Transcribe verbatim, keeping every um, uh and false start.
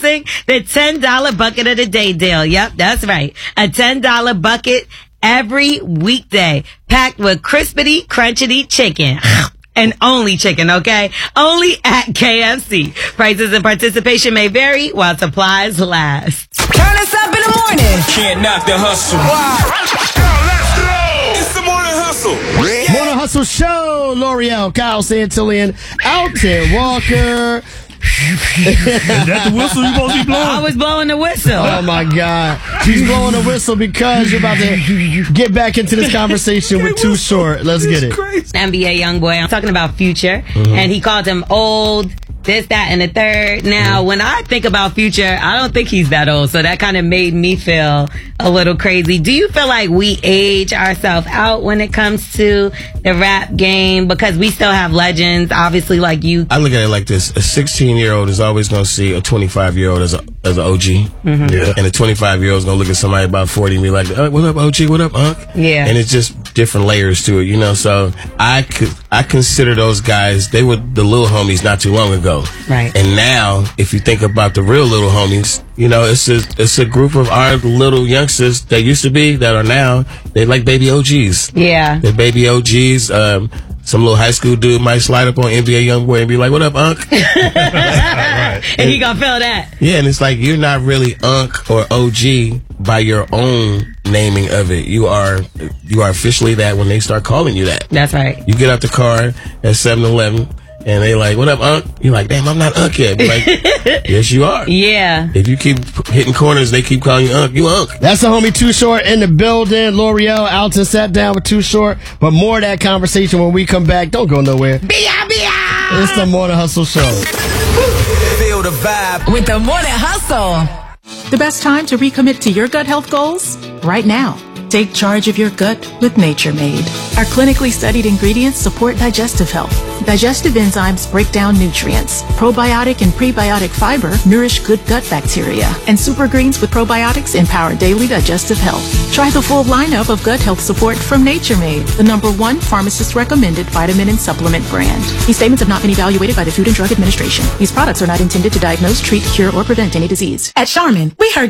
introducing the ten dollar bucket of the day deal. Yep, that's right. A ten dollar bucket every weekday, packed with crispity, crunchity chicken. And only chicken, okay? Only at K F C. Prices and participation may vary while supplies last. Turn us up in the morning. Can't knock the hustle. Let's go. It's the Morning Hustle. Yeah. Morning Hustle Show. L'Oreal, Kyle Santillian, Alton Walker. Is that the whistle you supposed to be blowing? I was blowing the whistle. Oh my God. She's blowing the whistle because you're about to get back into this conversation with Too Short. Let's get it. Crazy. N B A young boy. I'm talking about Future. Mm-hmm. And he called him old, this, that, and the third. Now, mm-hmm. when I think about Future, I don't think he's that old. So that kind of made me feel a little crazy. Do you feel like we age ourselves out when it comes to the rap game? Because we still have legends, obviously, like you. I look at it like this. A sixteen-year-old is always going to see a twenty-five-year-old as a as an O G. Mm-hmm. Yeah. And a twenty-five-year-old is going to look at somebody about forty and be like, oh, what up, O G? What up, Unc? Yeah. And it's just different layers to it, you know? So I, could, I consider those guys, they were the little homies not too long ago. Right. And now, if you think about the real little homies, you know, it's a, it's a group of our little youngsters that used to be, that are now, they like baby O Gs. Yeah. They're baby O Gs. Um, some little high school dude might slide up on N B A YoungBoy and be like, what up, Unc? Right. And, and he gonna feel that. Yeah, and it's like, you're not really Unc or O G by your own naming of it. You are you are officially that when they start calling you that. That's right. You get out the car at seven eleven and they like, what up, Unc? You're like, damn, I'm not Unc yet. But like, yes, you are. Yeah. If you keep hitting corners, they keep calling you Unc. You Unc. That's the homie Too Short in the building. L'Oreal, Alton sat down with Too Short. But more of that conversation when we come back. Don't go nowhere. B-I, B-I. It's the Morning Hustle Show. Feel the vibe with the Morning Hustle. The best time to recommit to your gut health goals? Right now. Take charge of your gut with Nature Made. Our clinically studied ingredients support digestive health. Digestive enzymes break down nutrients. Probiotic and prebiotic fiber nourish good gut bacteria. And super greens with probiotics empower daily digestive health. Try the full lineup of gut health support from Nature Made, the number one pharmacist-recommended vitamin and supplement brand. These statements have not been evaluated by the Food and Drug Administration. These products are not intended to diagnose, treat, cure, or prevent any disease. At Charmin, we heard